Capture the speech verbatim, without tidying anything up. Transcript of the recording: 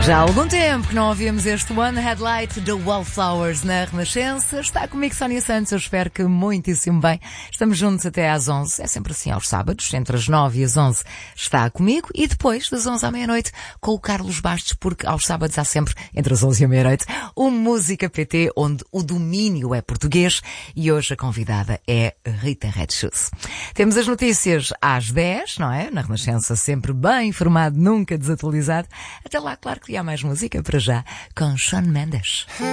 Já há algum tempo que não ouvíamos este One Headlight The Wallflowers na Renascença. Está comigo Sónia Santos, eu espero que muitíssimo bem. Estamos juntos até às onze, é sempre assim aos sábados, entre as nove e as onze está comigo e depois das onze à meia-noite com o Carlos Bastos, porque aos sábados há sempre, entre as onze e a meia-noite, o Música P T, onde o domínio é português e hoje a convidada é Rita Red Shoes. Temos as notícias às dez, não é? Na Renascença sempre bem informado, nunca desatualizado. Até lá, claro que há mais música para já com Shawn Mendes.